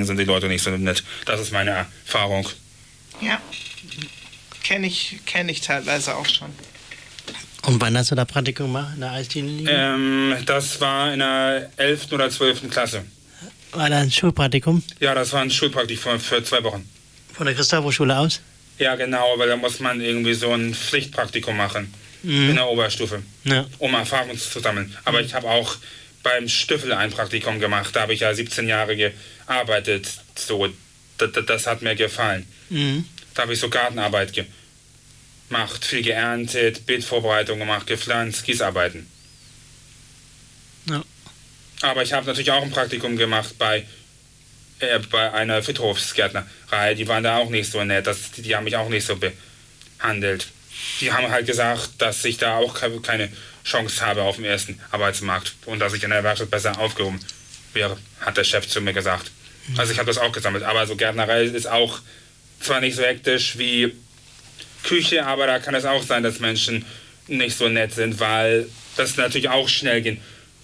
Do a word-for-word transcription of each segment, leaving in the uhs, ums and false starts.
sind die Leute nicht so nett. Das ist meine Erfahrung. Ja, kenne ich, kenn ich teilweise auch schon. Und wann hast du da Praktikum gemacht in der Eisdiele? Ähm, das war in der elften oder zwölften Klasse. War das ein Schulpraktikum? Ja, das war ein Schulpraktikum für zwei Wochen. Von der Christophorschule aus? Ja, genau, weil da muss man irgendwie so ein Pflichtpraktikum machen. Mhm. In der Oberstufe. Ja. Um Erfahrung zu sammeln. Aber mhm. ich habe auch beim Stüffel ein Praktikum gemacht. Da habe ich ja siebzehn Jahre gearbeitet. So, das, das hat mir gefallen. Mhm. Da habe ich so Gartenarbeit gemacht, viel geerntet, Beetvorbereitung gemacht, gepflanzt, Gießarbeiten. Ja. Aber ich habe natürlich auch ein Praktikum gemacht bei, äh, bei einer Friedhofsgärtnerei. Die waren da auch nicht so nett. Das, die, die haben mich auch nicht so behandelt. Die haben halt gesagt, dass ich da auch keine Chance habe auf dem ersten Arbeitsmarkt und dass ich in der Werkstatt besser aufgehoben wäre, hat der Chef zu mir gesagt. Mhm. Also ich habe das auch gesammelt. Aber so Gärtnerei ist auch zwar nicht so hektisch wie Küche, aber da kann es auch sein, dass Menschen nicht so nett sind, weil das natürlich auch schnell gehen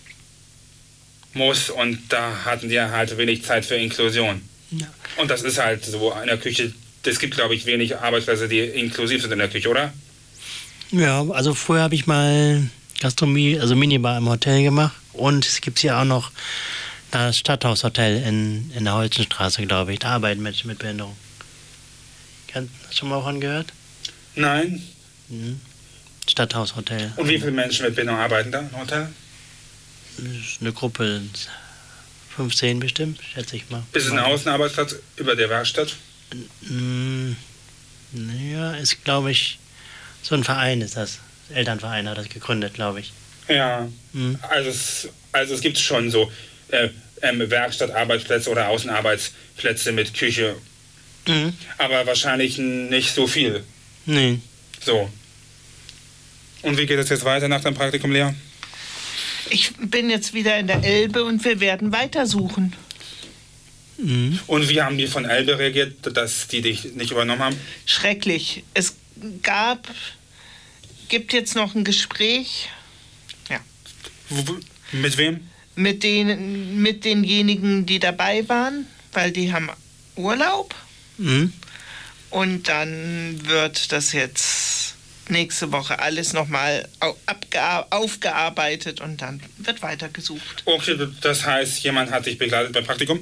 muss und da hatten die halt wenig Zeit für Inklusion. Ja. Und das ist halt so in der Küche, es gibt, glaube ich, wenig Arbeitsplätze, die inklusiv sind in der Küche, oder? Ja, also vorher habe ich mal Gastronomie, also Minibar im Hotel gemacht und es gibt hier auch noch das Stadthaushotel in, in der Holzenstraße, glaube ich. Da arbeiten Menschen mit Behinderung. Hast du schon mal davon gehört? Nein. Mhm. Stadthaushotel. Und wie viele Menschen mit Behinderung arbeiten da im Hotel? Das ist eine Gruppe, fünfzehn bestimmt, schätze ich mal. Ist es ein Außenarbeitsplatz über der Werkstatt? Mhm. Ja, ist, glaube ich, so ein Verein ist das. Elternverein hat das gegründet, glaube ich. Ja, mhm. also, es, also es gibt schon so äh, ähm, Werkstattarbeitsplätze oder Außenarbeitsplätze mit Küche. Mhm. Aber wahrscheinlich nicht so viel. Nee. So. Und wie geht es jetzt weiter nach deinem Praktikum, Lea? Ich bin jetzt wieder in der Elbe und wir werden weitersuchen. Mhm. Und wie haben die von Elbe reagiert, dass die dich nicht übernommen haben? Schrecklich. Es gab, gibt jetzt noch ein Gespräch. Ja. Wo, mit wem? Mit, den, mit denjenigen, die dabei waren, weil die haben Urlaub. Mhm. Und dann wird das jetzt nächste Woche alles nochmal aufgearbeitet und dann wird weitergesucht. Okay, das heißt, jemand hat dich begleitet beim Praktikum?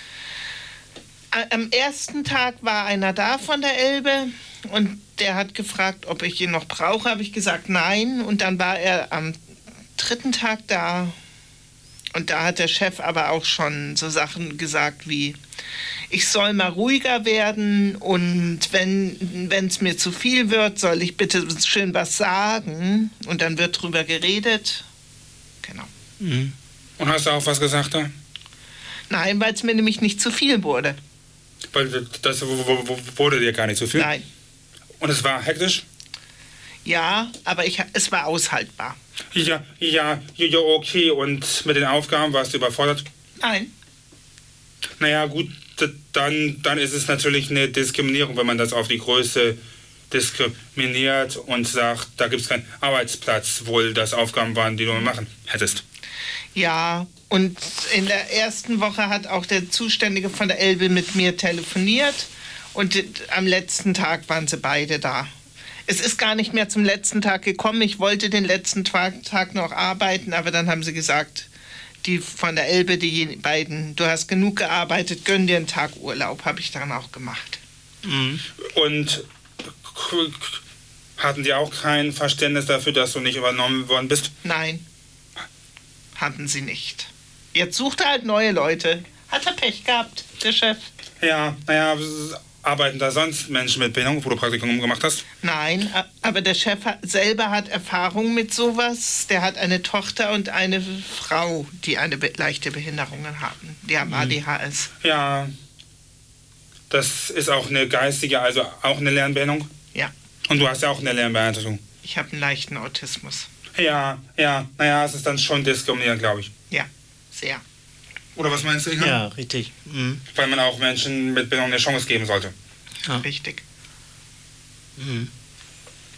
Am ersten Tag war einer da von der Elbe und der hat gefragt, ob ich ihn noch brauche. Habe ich gesagt, nein. Und dann war er am dritten Tag da und da hat der Chef aber auch schon so Sachen gesagt wie, ich soll mal ruhiger werden und wenn es mir zu viel wird, soll ich bitte schön was sagen und dann wird drüber geredet. Genau. Mhm. Und hast du auch was gesagt da? Nein, weil es mir nämlich nicht zu viel wurde. Weil das wurde dir gar nicht zu viel? Nein. Und es war hektisch? Ja, aber ich, es war aushaltbar. Ja, ja, ja, okay. Und mit den Aufgaben warst du überfordert? Nein. Naja, gut, dann, dann ist es natürlich eine Diskriminierung, wenn man das auf die Größe diskriminiert und sagt, da gibt es keinen Arbeitsplatz, wo das Aufgaben waren, die du machen hättest. Ja, und in der ersten Woche hat auch der Zuständige von der Elbe mit mir telefoniert und am letzten Tag waren sie beide da. Es ist gar nicht mehr zum letzten Tag gekommen. Ich wollte den letzten Tag noch arbeiten, aber dann haben sie gesagt, die von der Elbe, die beiden, du hast genug gearbeitet, gönn dir einen Tag Urlaub, habe ich dann auch gemacht. Mhm. Und hatten die auch kein Verständnis dafür, dass du nicht übernommen worden bist? Nein, hatten sie nicht. Jetzt sucht er halt neue Leute. Hat er Pech gehabt, der Chef? Ja, naja, arbeiten da sonst Menschen mit Behinderung, wo du Praktikum gemacht hast? Nein, aber der Chef selber hat Erfahrung mit sowas. Der hat eine Tochter und eine Frau, die eine leichte Behinderung haben. Die haben A D H S. Ja, das ist auch eine geistige, also auch eine Lernbehinderung? Ja. Und du hast ja auch eine Lernbehinderung? Ich habe einen leichten Autismus. Ja, ja, naja, es ist dann schon diskriminierend, glaube ich. Ja, sehr. Oder was meinst du, Inga? Ja, richtig. Mhm. Weil man auch Menschen mit Behinderung eine Chance geben sollte. Ja. Richtig. Mhm.